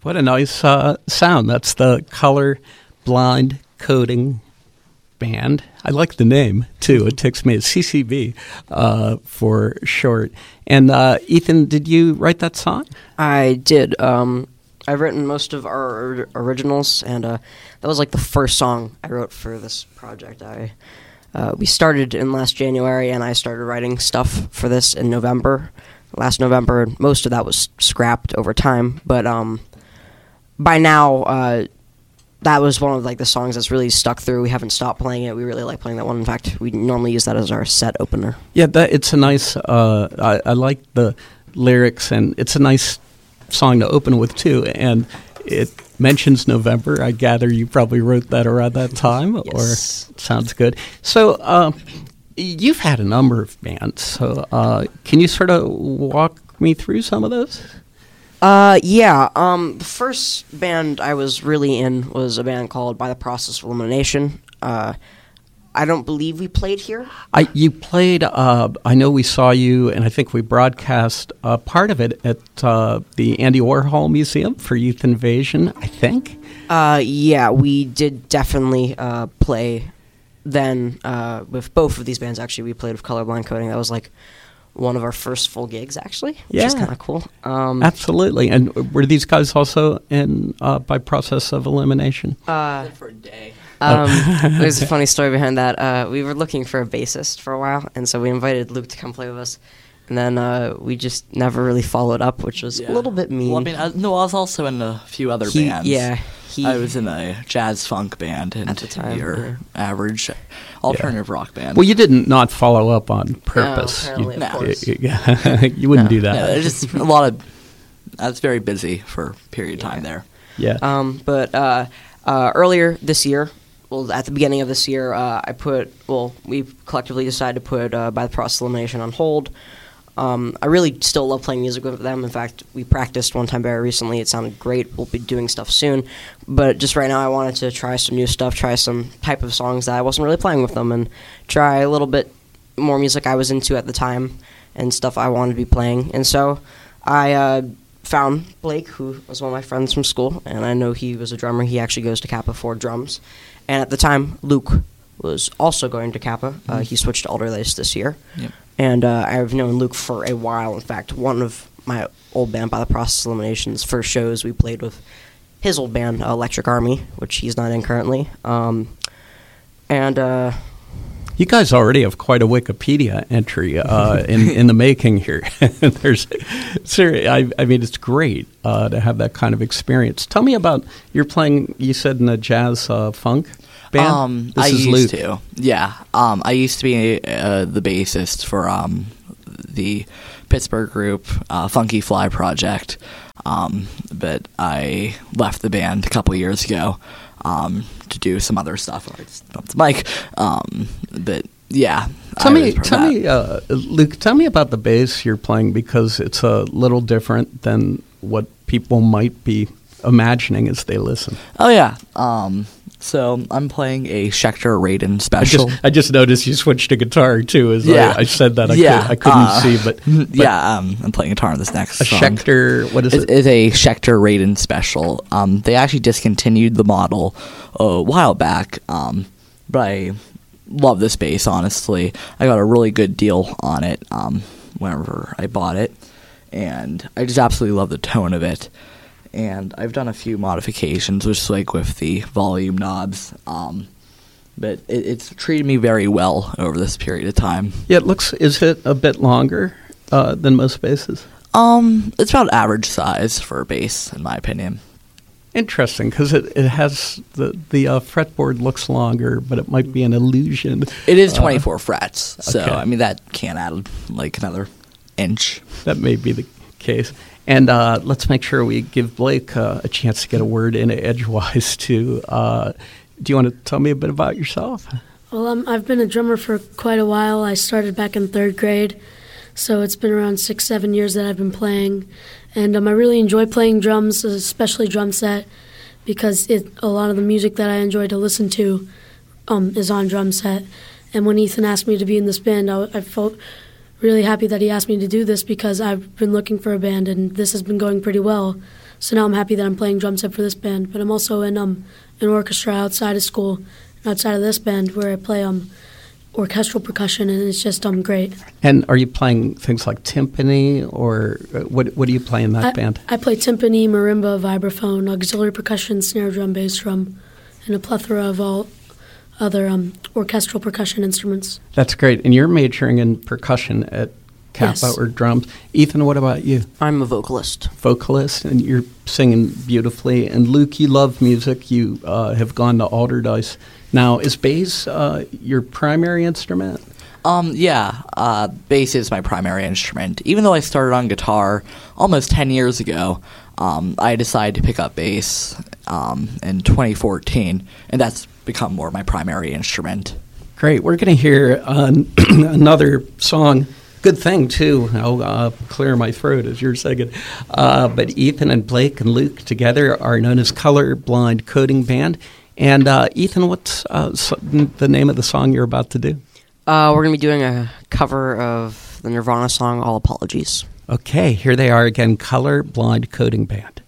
What a nice sound. That's the Color Blind Coding Band. I like the name, too. It takes me as CCB for short. And Ethan, did you write that song? I did. I've written most of our originals, and that was like the first song I wrote for this project. We started in last January, and I started writing stuff for this in last November. Most of that was scrapped over time, but by now, that was one of like the songs that's really stuck through. We haven't stopped playing it. We really like playing that one. In fact, we normally use that as our set opener. Yeah, it's a nice. I like the lyrics, and it's a nice song to open with too. And it mentions November. I gather you probably wrote that around that time. Yes. Or sounds good. So you've had a number of bands. So can you sort of walk me through some of those? Yeah. The first band I was really in was a band called By the Process of Elimination. I don't believe we played here. You played, I know we saw you, and I think we broadcast part of it at the Andy Warhol Museum for Youth Invasion, I think. Yeah, we did definitely play then with both of these bands, actually. We played with Colorblind Coding. That was like one of our first full gigs, actually, which is kind of cool. Absolutely. And were these guys also in By Process of Elimination? For a day. There's a funny story behind that. We were looking for a bassist for a while, and so we invited Luke to come play with us. And then we just never really followed up, which was a little bit mean. Well, I mean, I was also in a few other bands. Yeah. I was in a jazz funk band and at the time, your average alternative rock band. Well, you didn't not follow up on purpose. No, apparently, of course. You wouldn't do that. Yeah, just a lot of. I was very busy for a period of time there. Yeah. But earlier this year, well, at the beginning of this year, we collectively decided to put By the Process of Elimination on hold. I really still love playing music with them. In fact, we practiced one time very recently. It sounded great. We'll be doing stuff soon. But just right now, I wanted to try some new stuff, try some type of songs that I wasn't really playing with them, and try a little bit more music I was into at the time and stuff I wanted to be playing. And so I found Blake, who was one of my friends from school, and I know he was a drummer. He actually goes to Kappa for drums. And at the time, Luke was also going to Kappa. He switched to Alderlace this year. Yep. And I've known Luke for a while. In fact, one of my old band, By the Process of Elimination's first shows, we played with his old band, Electric Army, which he's not in currently. You guys already have quite a Wikipedia entry in the making here. I mean, it's great to have that kind of experience. Tell me about, you're playing, you said, in a jazz funk band? I used to. Yeah. I used to be the bassist for the Pittsburgh group Funky Fly Project, but I left the band a couple years ago to do some other stuff. I just bumped the mic. But yeah. Tell me, Luke, tell me about the bass you're playing, because it's a little different than what people might be imagining as they listen. Oh, yeah. So I'm playing a Schecter Raiden Special. I just noticed you switched to guitar too. I said that I couldn't see, but I'm playing guitar on this next song. Schecter, what is it? It's a Schecter Raiden Special. They actually discontinued the model a while back, but I love this bass. Honestly, I got a really good deal on it whenever I bought it, and I just absolutely love the tone of it. And I've done a few modifications, just like with the volume knobs, but it's treated me very well over this period of time. Yeah, is it a bit longer than most basses? It's about average size for a bass, in my opinion. Interesting, because it has the fretboard looks longer, but it might be an illusion. It is 24 frets, so okay. I mean that can add like another inch. That may be the case. And let's make sure we give Blake a chance to get a word in edgewise, too. Do you want to tell me a bit about yourself? Well, I've been a drummer for quite a while. I started back in 3rd grade, so it's been around 6-7 years that I've been playing. And I really enjoy playing drums, especially drum set, because a lot of the music that I enjoy to listen to is on drum set. And when Ethan asked me to be in this band, I felt really happy that he asked me to do this because I've been looking for a band and this has been going pretty well. So now I'm happy that I'm playing drum set for this band. But I'm also in an orchestra outside of school, outside of this band, where I play orchestral percussion, and it's just great. And are you playing things like timpani, or what do you play in that band? I play timpani, marimba, vibraphone, auxiliary percussion, snare drum, bass drum, and a plethora of all other orchestral percussion instruments. That's great. And you're majoring in percussion at Kappa, yes. or drums. Ethan, what about you? I'm a vocalist. Vocalist, and you're singing beautifully. And Luke, you love music. You have gone to Alderdice. Now, is bass your primary instrument? Bass is my primary instrument. Even though I started on guitar almost 10 years ago, I decided to pick up bass in 2014, and that's become more my primary instrument. Great. We're going to hear another song. Good thing, too. I'll clear my throat as you're singing. But Ethan and Blake and Luke together are known as Color Blind Coding Band. And Ethan, what's the name of the song you're about to do? We're going to be doing a cover of the Nirvana song, All Apologies. Okay, here they are again, Color Blind Coding Band.